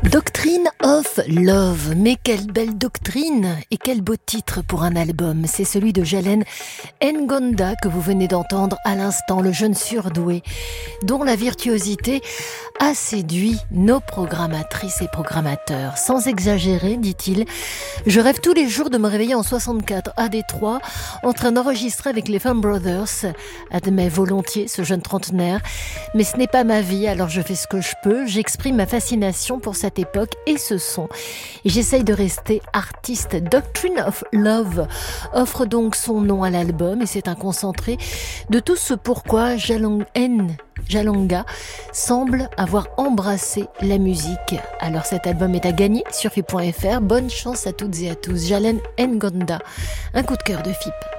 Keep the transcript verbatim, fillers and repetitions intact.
Doctrine of Love, mais quelle belle doctrine et quel beau titre pour un album. C'est celui de Jalen Ngonda que vous venez d'entendre à l'instant, le jeune surdoué dont la virtuosité a séduit nos programmatrices et programmateurs. Sans exagérer, dit-il, je rêve tous les jours de me réveiller en soixante-quatre à Détroit en train d'enregistrer avec les Fun Brothers. Admet volontiers ce jeune trentenaire, mais ce n'est pas ma vie, alors je fais ce que je peux. J'exprime ma fascination pour cette époque et ce son. Et j'essaye de rester artiste. Doctrine of Love offre donc son nom à l'album et c'est un concentré de tout ce pourquoi Jalong N. Jalonga semble avoir embrassé la musique. Alors cet album est à gagner sur F I P point F R. Bonne chance à toutes et à tous. Jalen Ngonda, un coup de cœur de F I P.